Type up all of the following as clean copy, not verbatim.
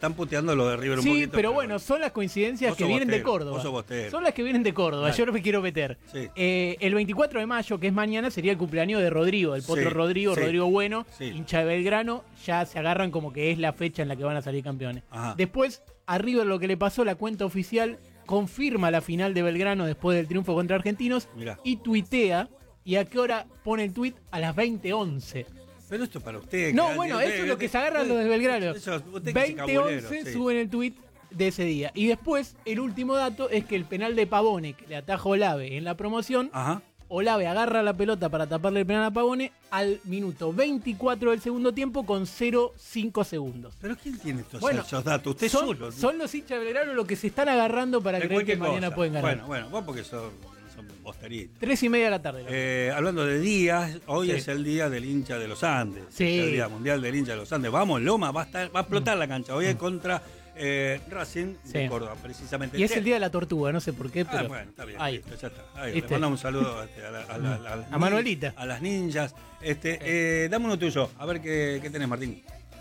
están puteando lo de River un Sí, poquito. pero bueno, son las coincidencias que vienen de Córdoba. Son las que vienen de Córdoba, Dale. yo no me quiero meter. Sí. El 24 de mayo, que es mañana, sería el cumpleaños de Rodrigo, el potro Rodrigo, Rodrigo Bueno, hincha de Belgrano. Ya se agarran como que es la fecha en la que van a salir campeones. Ajá. Después, a River lo que le pasó, la cuenta oficial confirma la final de Belgrano después del triunfo contra Argentinos. Mirá. Y tuitea. ¿Y a qué hora pone el tuit? A las 20:11. Pero esto es para usted. No, bueno, eso es lo que se agarran los de Belgrano. 20:11 suben el tuit de ese día. Y después, el último dato es que el penal de Pavone, que le ataja Olave en la promoción, Olave agarra la pelota para taparle el penal a Pavone al minuto 24 del segundo tiempo con 0,5 segundos. ¿Pero quién tiene esos datos? Usted son, solo. Son los hinchas de Belgrano los que se están agarrando para creer que mañana pueden ganar. Bueno, vos porque son bosteritos. 3:30 de la tarde. Hablando de días, hoy es el día del hincha de los Andes. Sí. Es el día mundial del hincha de los Andes. Vamos, Loma, va a explotar la cancha. Hoy es contra Racing de Córdoba, precisamente. Y es el día de la tortuga, no sé por qué, pero... bueno, está bien, ahí. listo, ya está. Ahí, le mandamos un saludo a Manuelita. A las ninjas. Dame uno tuyo, a ver qué tenés, Martín.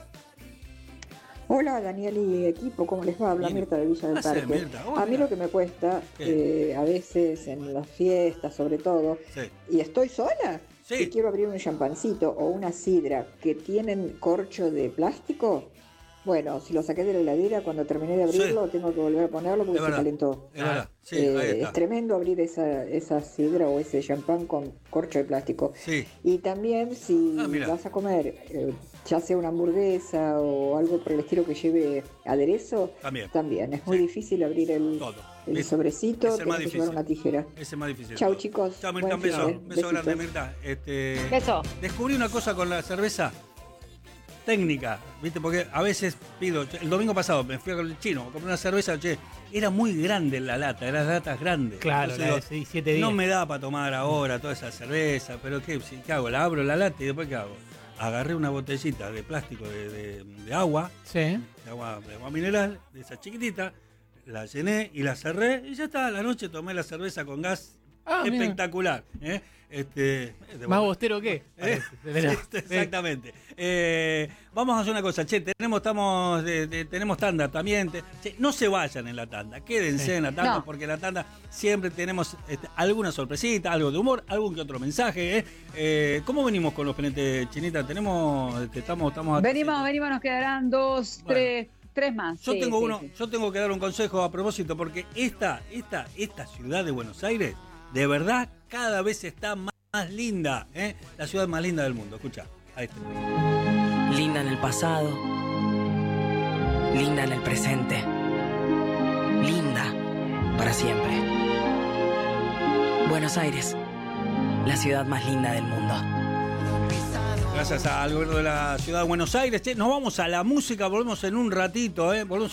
Hola Daniel y equipo, ¿cómo les va? Habla Mirta de Villa del Parque. Mirta, a mí lo que me cuesta, a veces en las fiestas sobre todo, y estoy sola, y quiero abrir un champancito o una sidra que tienen corcho de plástico. Bueno, si lo saqué de la heladera, cuando terminé de abrirlo, tengo que volver a ponerlo porque se calentó. Es tremendo abrir esa sidra o ese champán con corcho de plástico. Y también si vas a comer, ya sea una hamburguesa o algo por el estilo que lleve aderezo, también. Es muy difícil abrir el sobrecito, tenés que llevar una tijera. Ese es más difícil. Chau, chicos. Chau, Mirta, un beso grande, Mirta. Beso. Descubrí una cosa con la cerveza. Técnica, ¿viste? Porque a veces pido. El domingo pasado me fui al chino, compré una cerveza, era muy grande la lata, eran latas grandes. Claro, entonces, 7 días. No me da para tomar ahora toda esa cerveza, pero ¿qué hago? La abro la lata y después ¿qué hago? Agarré una botellita de plástico de agua, de agua mineral, de esa chiquitita, la llené y la cerré y ya está. A la noche tomé la cerveza con gas. Espectacular. ¿Más bostero qué? Exactamente. Vamos a hacer una cosa, tenemos tanda también. No se vayan en la tanda, quédense en la tanda, porque en la tanda siempre tenemos alguna sorpresita, algo de humor, algún que otro mensaje. ¿Cómo venimos con los pendientes, Chinita? Estamos Venimos, nos quedarán 2, 3 más. Yo tengo que dar un consejo a propósito, porque esta ciudad de Buenos Aires, de verdad, cada vez está más linda, la ciudad más linda del mundo. Escucha, ahí está. Linda en el pasado, linda en el presente, linda para siempre. Buenos Aires, la ciudad más linda del mundo. Gracias al gobierno de la ciudad de Buenos Aires. Nos vamos a la música, volvemos en un ratito,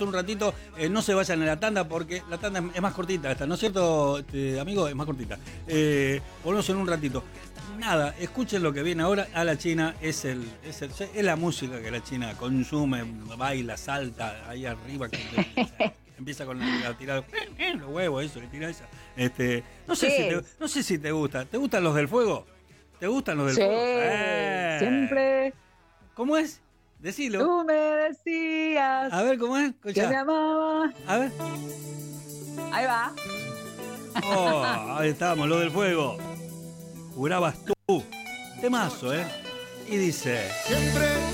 no se vayan en la tanda porque la tanda es más cortita esta, ¿no es cierto, amigo? Es más cortita. Volvemos en un ratito. Nada, escuchen lo que viene ahora a la China, es la música que la China consume, baila, salta ahí arriba, empieza con a tirar los huevos, eso que tira esa. No sé si te gusta. ¿Te gustan los del fuego? ¿Te gustan los del fuego? Siempre. ¿Cómo es? Decilo. Tú me decías. A ver, ¿cómo es? Escuchá. Que me amaba. A ver. Ahí va. Ahí estamos, lo del fuego. Jurabas tú. Temazo, Y dice. Siempre